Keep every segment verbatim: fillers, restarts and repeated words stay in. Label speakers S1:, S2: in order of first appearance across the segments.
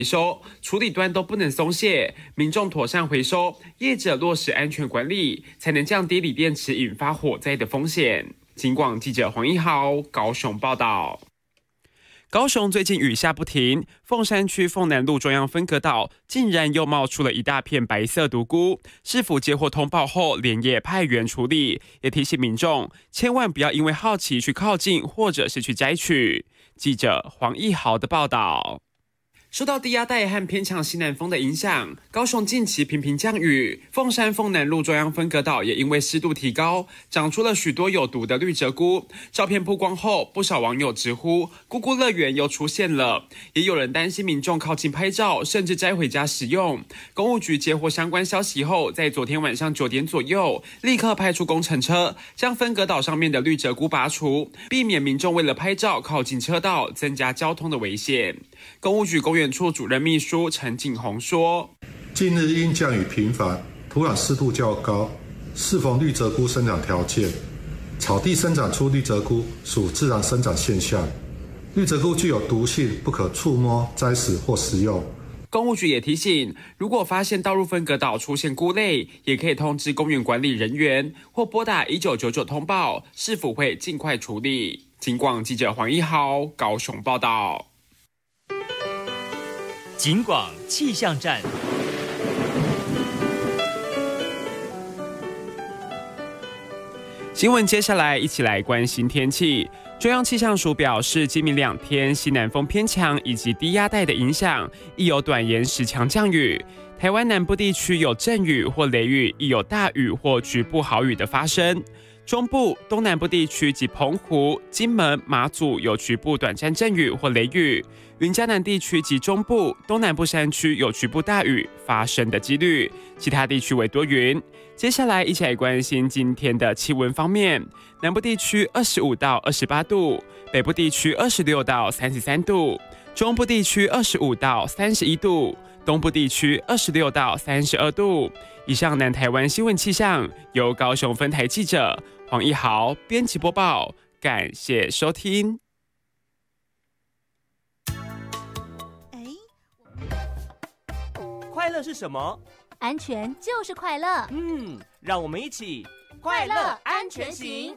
S1: 回收处理端都不能松懈，民众妥善回收，业者落实安全管理，才能降低锂电池引发火灾的风险。警广记者黄一豪高雄报道。高雄最近雨下不停，凤山区凤南路中央分隔岛竟然又冒出了一大片白色毒菇。市府接获通报后，连夜派员处理，也提醒民众千万不要因为好奇去靠近，或者是去摘取。记者黄一豪的报道。受到低压带和偏强西南风的影响，高雄近期频频降雨，凤山凤南路中央分隔岛也因为湿度提高，长出了许多有毒的绿蛰菇。照片曝光后，不少网友直呼菇菇乐园又出现了，也有人担心民众靠近拍照，甚至摘回家食用。公务局接获相关消息后，在昨天晚上九点左右，立刻派出工程车，将分隔岛上面的绿蛰菇拔除，避免民众为了拍照靠近车道，增加交通的危险。公务局公园处主任秘书陈景宏说，
S2: 近日因降雨频繁，土壤湿度较高，适逢绿蛰菇生长条件，草地生长出绿蛰菇属自然生长现象。绿蛰菇具有毒性，不可触摸、摘食或食用。
S1: 公务局也提醒，如果发现道路分隔岛出现菇类，也可以通知公园管理人员或拨打一九九九通报，市府会尽快处理。警广记者黄一豪高雄报道。
S3: 警广气象站。
S1: 新闻接下来一起来关心天气。中央气象署表示，今明两天西南风偏强以及低压带的影响，亦有短延时强降雨。台湾南部地区有阵雨或雷雨，亦有大雨或局部豪雨的发生。中部、东南部地区及澎湖、金门、马祖有局部短暂阵雨或雷雨。云嘉南地区及中部、东南部山区有局部大雨发生的几率，其他地区为多云。接下来一起来关心今天的气温方面，南部地区二十五到二十八度，北部地区二十六到三十三度，中部地区二十五到三十一度，东部地区二十六到三十二度。以上南台湾新闻气象由高雄分台记者黄一豪编辑播报，感谢收听。
S3: 快乐是什么？
S4: 安全就是快乐。
S3: 嗯，让我们一起
S4: 快乐安全行。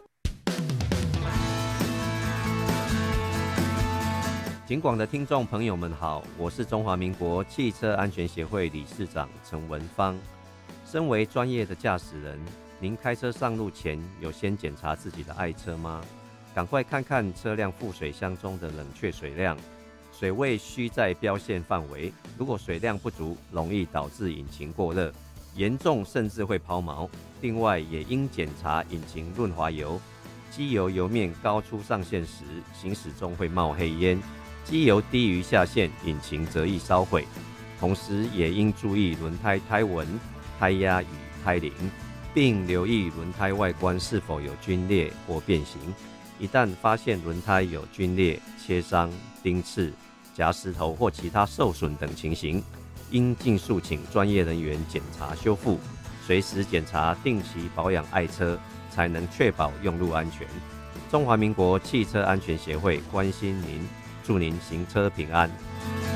S5: 警广的听众朋友们好，我是中华民国汽车安全协会理事长陈文芳。身为专业的驾驶人，您开车上路前有先检查自己的爱车吗？赶快看看车辆副水箱中的冷却水量，水位需在标线范围，如果水量不足，容易导致引擎过热，严重甚至会抛锚。另外，也应检查引擎润滑油，机油油面高出上限时，行驶中会冒黑烟；机油低于下限，引擎则易烧毁。同时，也应注意轮胎胎纹、胎压与胎龄，并留意轮胎外观是否有皲裂或变形。一旦发现轮胎有皲裂、切伤、钉刺、夹石头或其他受损等情形，应尽速请专业人员检查修复，随时检查定期保养爱车，才能确保用路安全。中华民国汽车安全协会关心您，祝您行车平安。